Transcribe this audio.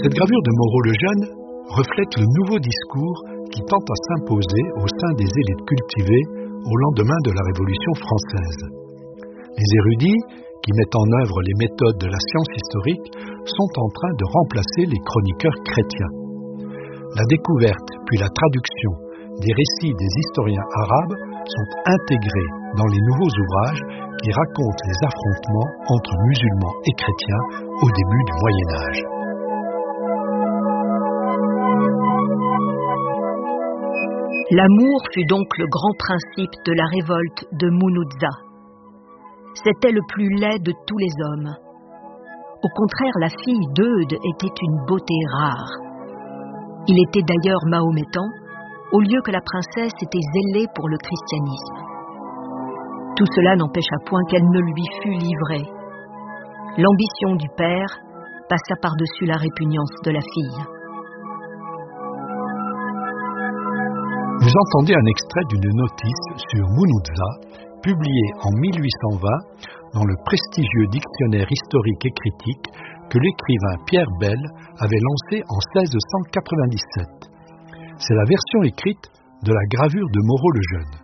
Cette gravure de Moreau le Jeune reflète le nouveau discours qui tente à s'imposer au sein des élites cultivées au lendemain de la Révolution française. Les érudits, qui mettent en œuvre les méthodes de la science historique, sont en train de remplacer les chroniqueurs chrétiens. La découverte puis la traduction des récits des historiens arabes sont intégrés dans les nouveaux ouvrages qui racontent les affrontements entre musulmans et chrétiens au début du Moyen Âge. L'amour fut donc le grand principe de la révolte de Munuza. C'était le plus laid de tous les hommes. Au contraire, la fille d'Eude était une beauté rare. Il était d'ailleurs mahométan, au lieu que la princesse était zélée pour le christianisme. Tout cela n'empêcha point qu'elle ne lui fût livrée. L'ambition du père passa par-dessus la répugnance de la fille. Vous entendez un extrait d'une notice sur Munuza, publiée en 1820 dans le prestigieux dictionnaire historique et critique que l'écrivain Pierre Bell avait lancé en 1697. C'est la version écrite de la gravure de Moreau le Jeune.